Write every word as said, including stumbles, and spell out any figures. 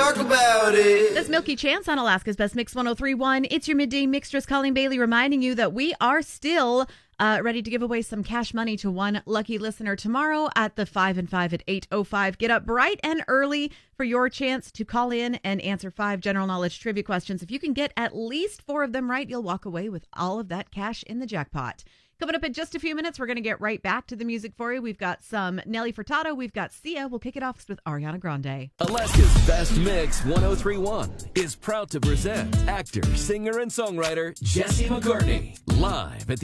talk about it. That's Milky Chance on Alaska's Best Mix one oh three point one. It's your midday mixtress, Colleen Bailey, reminding you that we are still uh, ready to give away some cash money to one lucky listener tomorrow at the five and five at eight oh five. Get up bright and early for your chance to call in and answer five general knowledge trivia questions. If you can get at least four of them right, you'll walk away with all of that cash in the jackpot. Coming up in just a few minutes, we're going to get right back to the music for you. We've got some Nelly Furtado. We've got Sia. We'll kick it off with Ariana Grande. Alaska's Best Mix one oh three point one is proud to present actor, singer, and songwriter Jesse McCartney live at the